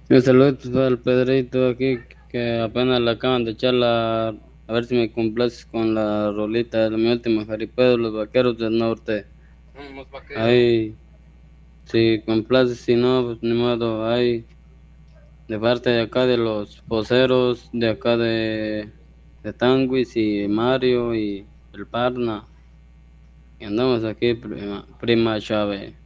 Un saludo al Pedrito aquí, que apenas le acaban de echar a ver si me complaces con la rolita de mi último jaripeo, los vaqueros del norte. Los vaqueros. Ahí, si complaces, si no, pues ni modo, ahí, de parte de acá de los poceros, de acá de Tanguis y Mario y el Parna, y andamos aquí, prima Chávez.